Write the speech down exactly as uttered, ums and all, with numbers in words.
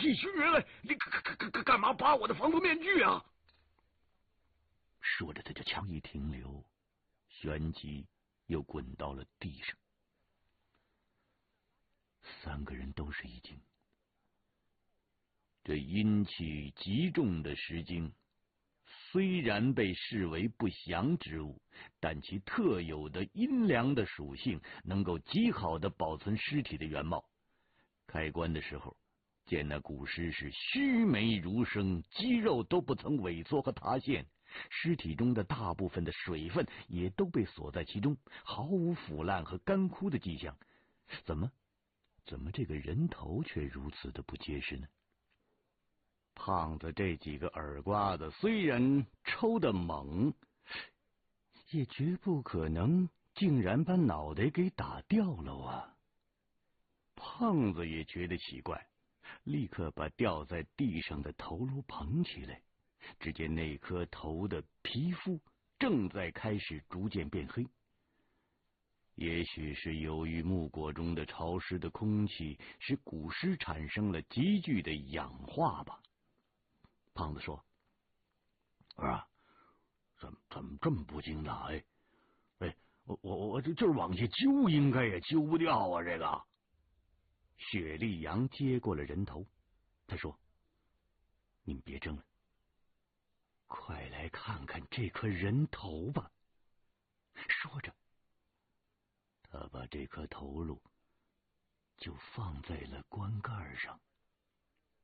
气熏人来！你干干干干干嘛扒我的防毒面具啊？ 说着，他就枪一停留，旋即又滚到了地上。三个人都是一惊。这阴气极重的石精，虽然被视为不祥之物，但其特有的阴凉的属性，能够极好的保存尸体的原貌。开棺的时候，见那古尸是须眉如生，肌肉都不曾萎缩和塌陷，尸体中的大部分的水分也都被锁在其中，毫无腐烂和干枯的迹象。怎么怎么这个人头却如此的不结实呢？胖子这几个耳刮子虽然抽得猛，也绝不可能竟然把脑袋给打掉了啊！胖子也觉得奇怪，立刻把掉在地上的头颅捧起来，只见那颗头的皮肤正在开始逐渐变黑。也许是由于木椁中的潮湿的空气使古尸产生了急剧的氧化吧。胖子说：“啊，怎么怎么这么不经打？哎哎，我我我这这往下揪，应该也揪不掉啊！这个。”雪莉杨接过了人头，他说：“你们别争了，快来看看这颗人头吧。”说着，他把这颗头颅就放在了棺盖上。